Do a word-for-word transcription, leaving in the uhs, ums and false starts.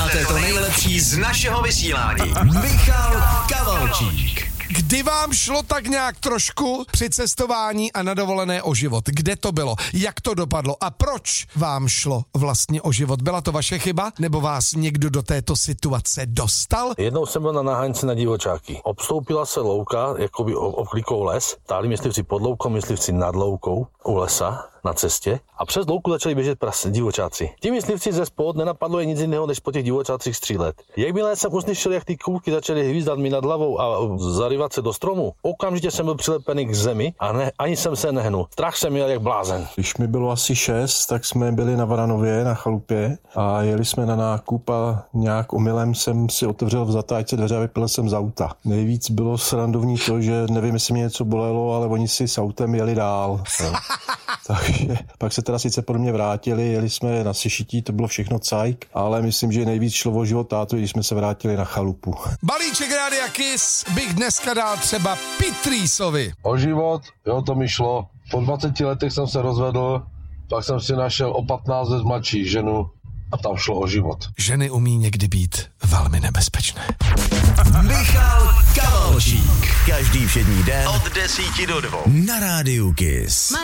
Posloucháte to nejlepší z našeho vysílání. Michal Kavalčík. Kdy vám šlo tak nějak trošku při cestování a na dovolené o život? Kde to bylo? Jak to dopadlo? A proč vám šlo vlastně o život? Byla to vaše chyba? Nebo vás někdo do této situace dostal? Jednou jsem byl na naháňce na divočáky. Obstoupila se louka, jakoby obklikou les. Táli myslivci pod loukou, myslivci nad loukou u lesa na cestě a přes louku začali běžet pras divočáci. Ti myslivci ze spod nenapadlo je nic jiného, než po těch divočácích střílet. Jakmile jsem uslyšel, jak ty kůlky začaly hvízdat mi nad hlavou a zaryvat se do stromu, okamžitě jsem byl přilepený k zemi a ne, ani jsem se nehnul. Strach jsem měl jak blázen. Když mi bylo asi šest, tak jsme byli na Varanově, na chalupě a jeli jsme na nákup a nějak omylem jsem si otevřel v zatáčce dveře a vypil jsem z auta. Nejvíc bylo srandovní to, že nevím, jestli mě něco bolelo, ale oni si s autem jeli dál. Takže pak se teda sice po mě vrátili, jeli jsme na sešití, to bylo všechno cajk, ale myslím, že nejvíc šlo o život tátu, když jsme se vrátili na chalupu. Balíček Rádia Kiss bych dneska dal třeba Pitrýsovi. O život, jo, to mi šlo. Po dvaceti letech jsem se rozvedl, pak jsem si našel o patnáct let mladší ženu a tam šlo o život. Ženy umí někdy být velmi nebezpečné. Michal Kavalčík. Každý všední den od desíti do dvou na Rádiu Kiss.